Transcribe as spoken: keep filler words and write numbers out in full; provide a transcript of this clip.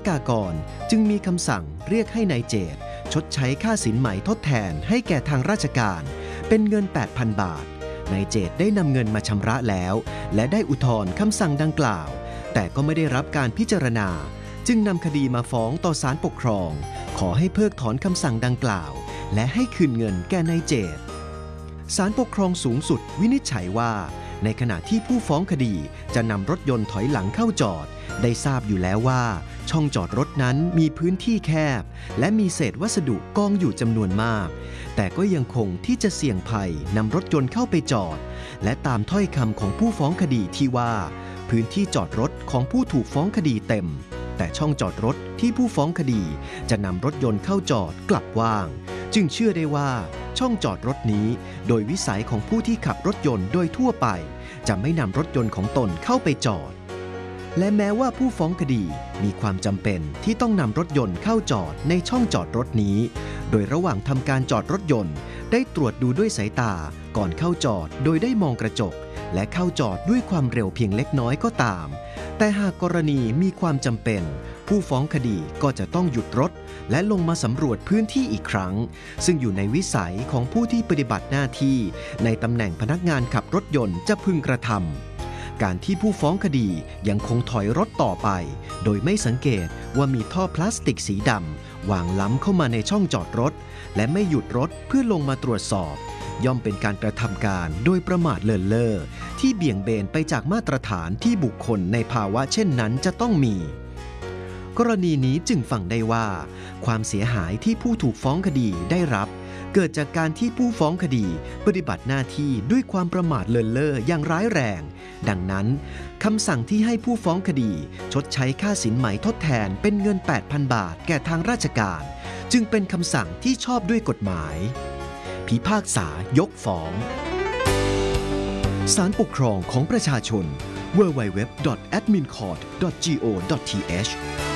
กากรจึงมีคำสั่งเรียกให้นายเจตชดใช้ค่าสินไหมทดแทนให้แก่ทางราชการเป็นเงิน แปดพัน บาทนายเจตได้นำเงินมาชำระแล้วและได้อุทธรณ์คำสั่งดังกล่าวแต่ก็ไม่ได้รับการพิจารณาจึงนำคดีมาฟ้องต่อศาลปกครองขอให้เพิกถอนคำสั่งดังกล่าวและให้คืนเงินแก่นายเจตศาลปกครองสูงสุดวินิจฉัยว่าในขณะที่ผู้ฟ้องคดีจะนำรถยนต์ถอยหลังเข้าจอดได้ทราบอยู่แล้วว่าช่องจอดรถนั้นมีพื้นที่แคบและมีเศษวัสดุกองอยู่จำนวนมากแต่ก็ยังคงที่จะเสี่ยงภัยนำรถยนต์เข้าไปจอดและตามถ้อยคำของผู้ฟ้องคดีที่ว่าพื้นที่จอดรถของผู้ถูกฟ้องคดีเต็มแต่ช่องจอดรถที่ผู้ฟ้องคดีจะนำรถยนต์เข้าจอดกลับว่างจึงเชื่อได้ว่าช่องจอดรถนี้โดยวิสัยของผู้ที่ขับรถยนต์โดยทั่วไปจะไม่นำรถยนต์ของตนเข้าไปจอดและแม้ว่าผู้ฟ้องคดีมีความจำเป็นที่ต้องนำรถยนต์เข้าจอดในช่องจอดรถนี้โดยระหว่างทำการจอดรถยนต์ได้ตรวจดูด้วยสายตาก่อนเข้าจอดโดยได้มองกระจกและเข้าจอดด้วยความเร็วเพียงเล็กน้อยก็ตามแต่หากกรณีมีความจำเป็นผู้ฟ้องคดีก็จะต้องหยุดรถและลงมาสำรวจพื้นที่อีกครั้งซึ่งอยู่ในวิสัยของผู้ที่ปฏิบัติหน้าที่ในตำแหน่งพนักงานขับรถยนต์จะพึงกระทำการที่ผู้ฟ้องคดียังคงถอยรถต่อไปโดยไม่สังเกตว่ามีท่อพลาสติกสีดำวางล้ำเข้ามาในช่องจอดรถและไม่หยุดรถเพื่อลงมาตรวจสอบย่อมเป็นการกระทำการโดยประมาทเลินเล่อที่เบี่ยงเบนไปจากมาตรฐานที่บุคคลในภาวะเช่นนั้นจะต้องมีกรณีนี้จึงฟังได้ว่าความเสียหายที่ผู้ถูกฟ้องคดีได้รับเกิดจากการที่ผู้ฟ้องคดีปฏิบัติหน้าที่ด้วยความประมาทเลินเล่ออย่างร้ายแรงดังนั้นคำสั่งที่ให้ผู้ฟ้องคดีชดใช้ค่าสินไหมทดแทนเป็นเงิน แปดพัน บาทแก่ทางราชการจึงเป็นคำสั่งที่ชอบด้วยกฎหมายพิพากษายกฟ้องศาลปกครองของประชาชน ดับเบิลยู ดับเบิลยู ดับเบิลยู ดอท แอดมินคอร์ท ดอท จี โอ ดอท ที เอช